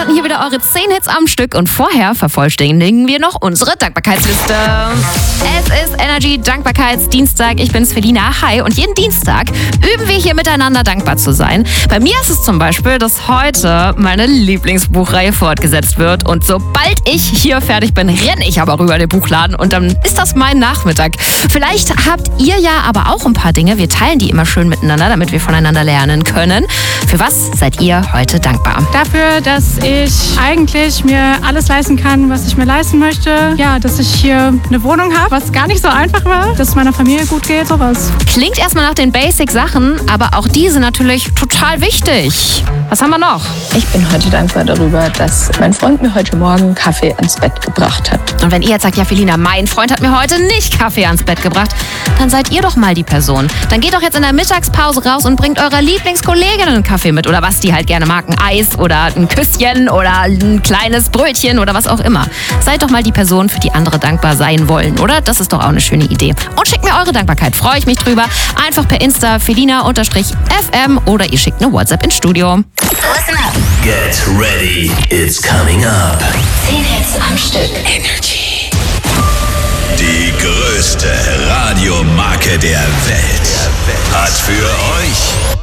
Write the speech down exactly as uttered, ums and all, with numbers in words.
starten hier wieder eure zehn Hits am Stück und vorher vervollständigen wir noch unsere Dankbarkeitsliste. Es ist Energy Dankbarkeitsdienstag. Ich bin's, Felina. Hi. Und jeden Dienstag üben wir hier miteinander dankbar zu sein. Bei mir ist es zum Beispiel, dass heute meine Lieblingsbuchreihe fortgesetzt wird. Und sobald ich hier fertig bin, renne ich aber rüber in den Buchladen und dann ist das mein Nachmittag. Vielleicht habt ihr ja aber auch ein paar Dinge. Wir teilen die immer schön miteinander, damit wir voneinander lernen können. Für was seid ihr heute dankbar? Dafür, dass ich eigentlich mir alles leisten kann, was ich mir leisten möchte. Ja, dass ich hier eine Wohnung habe, was gar nicht so einfach war. Dass es meiner Familie gut geht, sowas. Klingt erstmal nach den Basic-Sachen, aber auch die sind natürlich total wichtig. Was haben wir noch? Ich bin heute dankbar darüber, dass mein Freund mir heute Morgen Kaffee ans Bett gebracht hat. Und wenn ihr jetzt sagt, ja Felina, mein Freund hat mir heute nicht Kaffee ans Bett gebracht, dann seid ihr doch mal die Person. Dann geht doch jetzt in der Mittagspause raus und bringt eurer Lieblingskollegin einen Kaffee mit oder was die halt gerne mag, ein Eis oder ein Küsschen oder ein kleines Brötchen oder was auch immer. Seid doch mal die Person, für die andere dankbar sein wollen, oder? Das ist doch auch eine schöne Idee. Und schickt mir eure Dankbarkeit, freue ich mich drüber. Einfach per Insta Felina-F M oder ihr schickt eine WhatsApp ins Studio. Listen up. Get ready, it's coming up. zehn Hits am Stück. Energy. Die größte Radiomarke der Welt hat für euch